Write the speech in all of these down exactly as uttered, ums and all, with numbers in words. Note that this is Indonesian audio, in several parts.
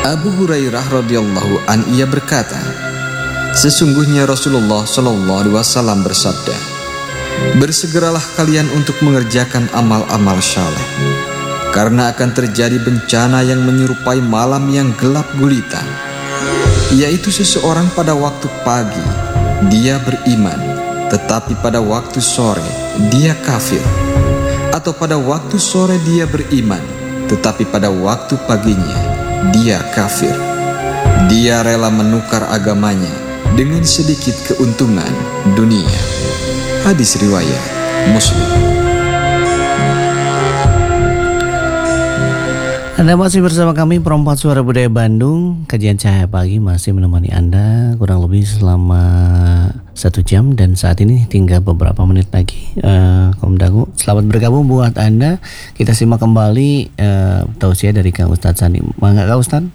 Abu Hurairah radhiyallahu an ia berkata, sesungguhnya Rasulullah shallallahu alaihi wasallam bersabda, bersegeralah kalian untuk mengerjakan amal-amal saleh, karena akan terjadi bencana yang menyerupai malam yang gelap gulita, yaitu seseorang pada waktu pagi dia beriman, tetapi pada waktu sore dia kafir, atau pada waktu sore dia beriman, tetapi pada waktu paginya dia kafir. Dia rela menukar agamanya dengan sedikit keuntungan dunia. Hadis riwayat Muslim. Anda masih bersama kami Perempuan Suara Budaya Bandung. Kajian Cahaya Pagi masih menemani Anda kurang lebih selama satu jam. Dan saat ini tinggal beberapa menit lagi. uh, Kom Dagu, selamat bergabung buat Anda. Kita simak kembali uh, tausiah dari Kang Ustadz Sani. Mangga Kang Ustadz.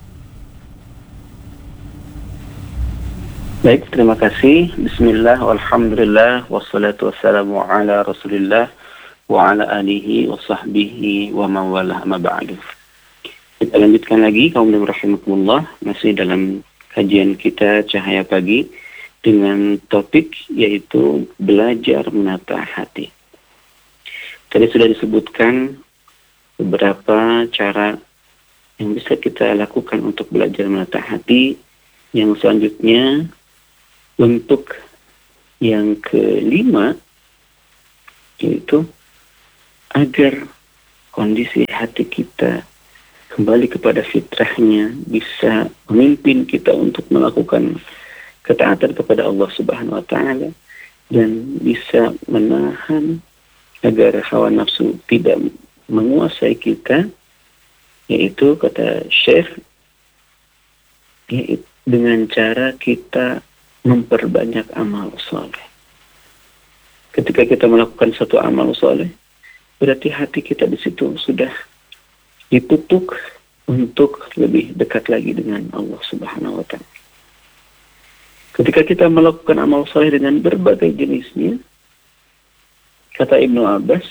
Baik, terima kasih. Bismillah, walhamdulillah, wassalatu wassalamu ala rasulillah wa ala alihi wa sahbihi wa mawalah amma ba'du. Kita lanjutkan lagi, kaum muslimin rahimakumullah, masih dalam kajian kita Cahaya Pagi dengan topik yaitu belajar menata hati. Tadi sudah disebutkan beberapa cara yang bisa kita lakukan untuk belajar menata hati. Yang selanjutnya, untuk yang kelima, yaitu agar kondisi hati kita kembali kepada fitrahnya, bisa memimpin kita untuk melakukan ketaatan kepada Allah Subhanahu wa Ta'ala, dan bisa menahan agar hawa nafsu tidak menguasai kita, yaitu kata Syekh, yaitu dengan cara kita memperbanyak amal soleh. Ketika kita melakukan satu amal soleh, berarti hati kita di situ sudah ditutup untuk lebih dekat lagi dengan Allah Subhanahu wa Ta'ala. Ketika kita melakukan amal soleh dengan berbagai jenisnya, kata Ibnu Abbas,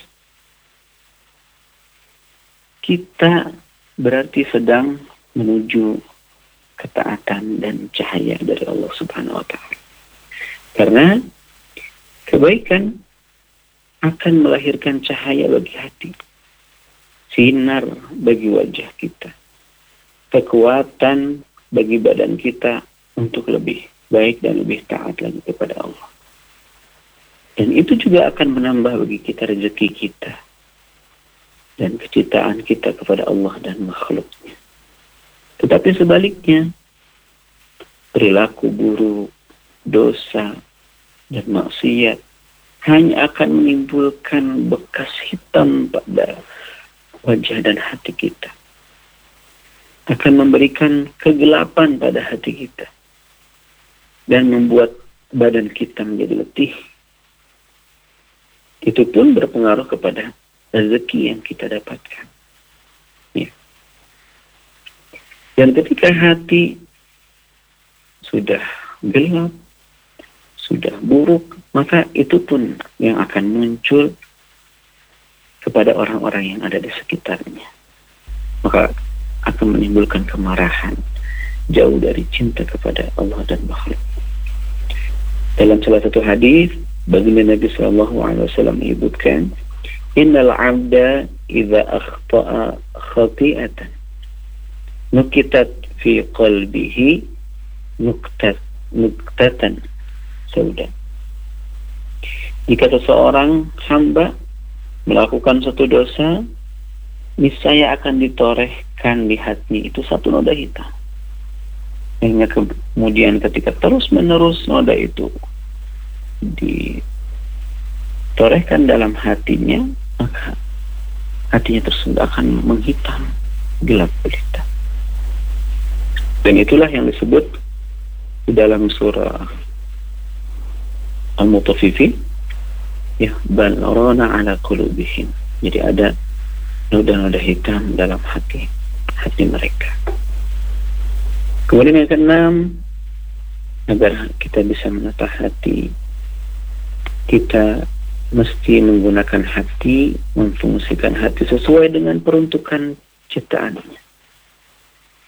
kita berarti sedang menuju ketaatan dan cahaya dari Allah Subhanahu wa Ta'ala. Karena kebaikan akan melahirkan cahaya bagi hati, sinar bagi wajah kita, kekuatan bagi badan kita untuk lebih baik dan lebih taat lagi kepada Allah. Dan itu juga akan menambah bagi kita rezeki kita dan kecintaan kita kepada Allah dan makhluknya. Tetapi sebaliknya, perilaku buruk, dosa, dan maksiat hanya akan menimbulkan bekas hitam pada wajah dan hati kita, akan memberikan kegelapan pada hati kita, dan membuat badan kita menjadi letih. Itu pun berpengaruh kepada rezeki yang kita dapatkan. Ya. Dan ketika hati sudah gelap, sudah buruk, maka itu pun yang akan muncul kepada orang-orang yang ada di sekitarnya. Maka akan menimbulkan kemarahan, jauh dari cinta kepada Allah dan makhluk. Dalam salah satu hadis, baginda Nabi Sallallahu Alaihi Wasallam menyebutkan, Innal abda idza akhta'a khati'atan nukitat fi qalbihi nuktat nuktatan sauda. Jika seseorang hamba melakukan satu dosa, niscaya akan ditorehkan di hati itu satu noda hitam. Hingga kemudian ketika terus menerus noda itu ditorehkan dalam hatinya, maka hatinya tersebut akan menghitam, gelap gulita. Dan itulah yang disebut di dalam surah Al-Mutaffifin, ya, bal rana ala qulubihim. Jadi ada noda-noda hitam dalam hati hati mereka. Kemudian yang keenam, agar kita bisa menata hati, kita mesti menggunakan hati, memfungsikan hati sesuai dengan peruntukan ciptaannya.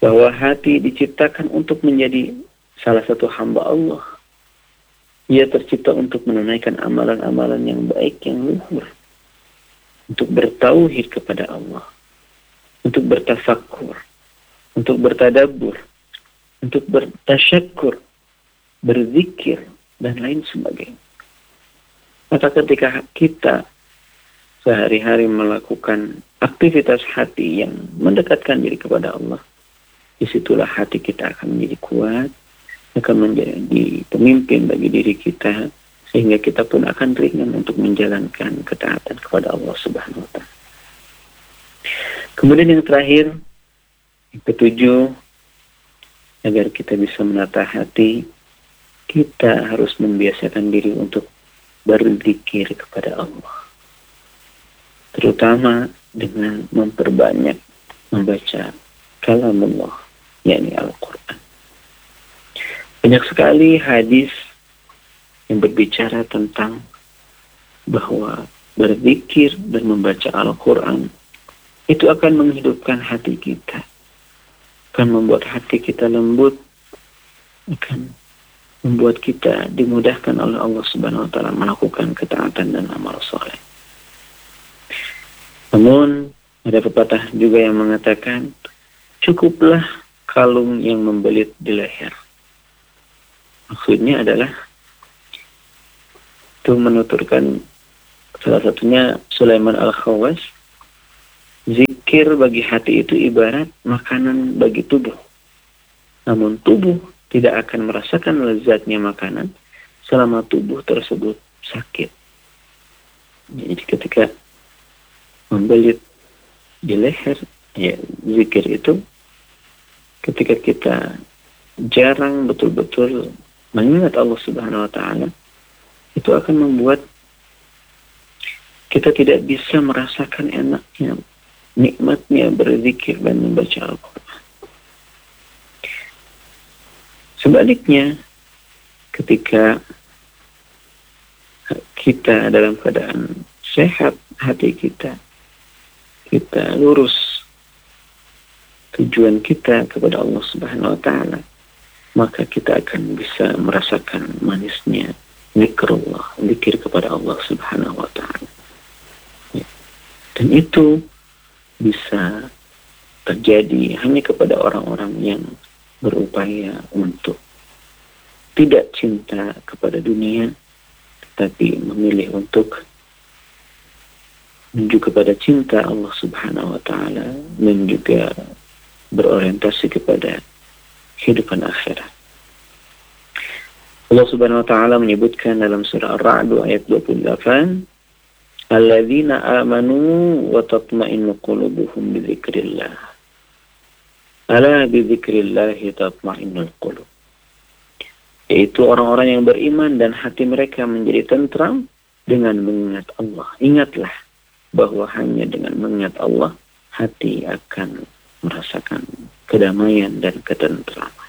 bahwa hati diciptakan untuk menjadi salah satu hamba Allah. Ia tercipta untuk menunaikan amalan-amalan yang baik, yang luhur, untuk bertauhid kepada Allah, untuk bertafakkur, untuk bertadabbur, untuk bertasyakkur, berzikir, dan lain sebagainya. Maka ketika kita sehari-hari melakukan aktivitas hati yang mendekatkan diri kepada Allah, disitulah hati kita akan menjadi kuat, akan menjadi pemimpin bagi diri kita, sehingga kita pun akan ringan untuk menjalankan ketaatan kepada Allah Subhanahu wa Ta'ala. Kemudian yang terakhir, yang ketujuh, agar kita bisa menata hati, kita harus membiasakan diri untuk berzikir kepada Allah, terutama dengan memperbanyak membaca kalamullah, yakni Al-Quran. Banyak sekali hadis yang berbicara tentang bahwa berzikir dan membaca Al-Quran itu akan menghidupkan hati kita, akan membuat hati kita lembut, akan membuat kita dimudahkan oleh Allah Subhanahu wa Ta'ala melakukan ketaatan dan amal soleh. Namun ada pepatah juga yang mengatakan, cukuplah kalung yang membelit di leher. Maksudnya adalah itu menuturkan salah satunya Sulaiman Al-Khawas, zikir bagi hati itu ibarat makanan bagi tubuh. Namun tubuh tidak akan merasakan lezatnya makanan selama tubuh tersebut sakit. Jadi ketika membelit di leher, ya zikir itu ketika kita jarang betul-betul mengingat Allah Subhanahu wa Ta'ala, itu akan membuat kita tidak bisa merasakan enaknya, nikmatnya berzikir dan membaca Al-Quran. Sebaliknya, ketika kita dalam keadaan sehat hati kita, kita lurus tujuan kita kepada Allah Subhanahu wa Ta'ala, maka kita akan bisa merasakan manisnya zikrullah, zikir kepada Allah Subhanahu wa Ta'ala. Ya. Dan itu bisa terjadi hanya kepada orang-orang yang berupaya untuk tidak cinta kepada dunia, tetapi memilih untuk menuju kepada cinta Allah Subhanahu wa Ta'ala dan juga berorientasi kepada kehidupan akhirat. Allah Subhanahu wa Ta'ala menyebutkan dalam surah Ar-Ra'd ayat dua puluh delapan, alladzina amanu wa tatma'innu qulubuhum bi dzikrillah. Ala bi dzikrillah tatma'innul qulub. Yaitu orang-orang yang beriman dan hati mereka menjadi tentram dengan mengingat Allah. Ingatlah bahwa hanya dengan mengingat Allah hati akan merasakan kedamaian dan ketentraman.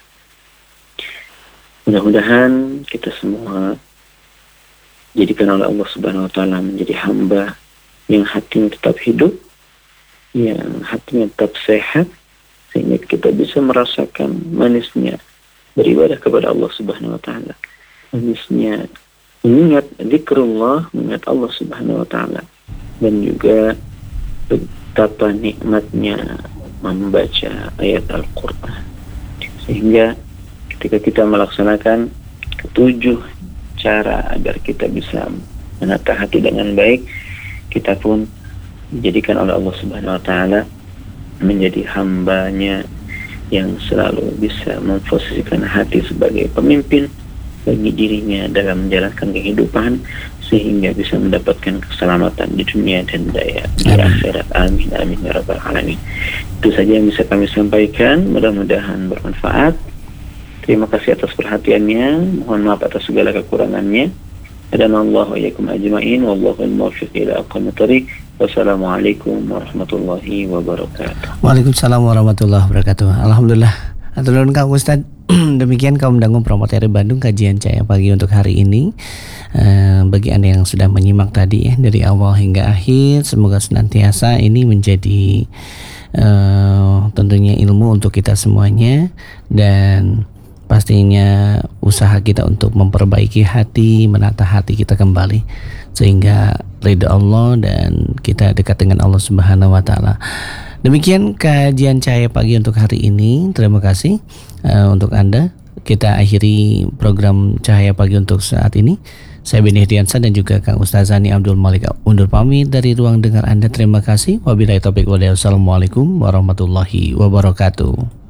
Mudah-mudahan kita semua jadikan oleh Allah Subhanahu wa Ta'ala menjadi hamba yang hatinya tetap hidup, yang hatinya tetap sehat, sehingga kita bisa merasakan manisnya beribadah kepada Allah Subhanahu wa Ta'ala, manisnya mengingat zikrullah, mengingat Allah Subhanahu wa Ta'ala, dan juga betapa nikmatnya membaca ayat Al-Quran. Sehingga ketika kita melaksanakan ketujuh cara agar kita bisa menata hati dengan baik, kita pun dijadikan oleh Allah Subhanahu wa Ta'ala menjadi hambanya yang selalu bisa memposisikan hati sebagai pemimpin bagi dirinya dalam menjalankan kehidupan, sehingga bisa mendapatkan keselamatan di dunia dan daya di akhirat. Amin amin ya rabbal alamin. Itu saja yang bisa kami sampaikan, mudah-mudahan bermanfaat. Terima kasih atas perhatiannya, mohon maaf atas segala kekurangannya. Hadanallahu wa iyyakum ajma'in, wallahu al-muwaffiq ila aqwamit thoriq. Wassalamualaikum warahmatullahi wabarakatuh. Waalaikumsalam warahmatullahi wabarakatuh. Alhamdulillah. Atur nuhun Kang Ustaz. Demikian kaum dangu Promoteri Bandung kajian Cahaya Pagi untuk hari ini. Uh, bagi Anda yang sudah menyimak tadi ya dari awal hingga akhir, semoga senantiasa ini menjadi uh, tentunya ilmu untuk kita semuanya, dan pastinya usaha kita untuk memperbaiki hati, menata hati kita kembali sehingga ridha Allah dan kita dekat dengan Allah Subhanahu wa taala. Demikian kajian Cahaya Pagi untuk hari ini. Terima kasih uh, untuk Anda. Kita akhiri program Cahaya Pagi untuk saat ini. Saya Beni Hdiansyah dan juga Kang Ustaz Zani Abdul Malik undur pamit dari ruang dengar Anda. Terima kasih. Wabillahi taufiq wal hidayah. Wassalamualaikum warahmatullahi wabarakatuh.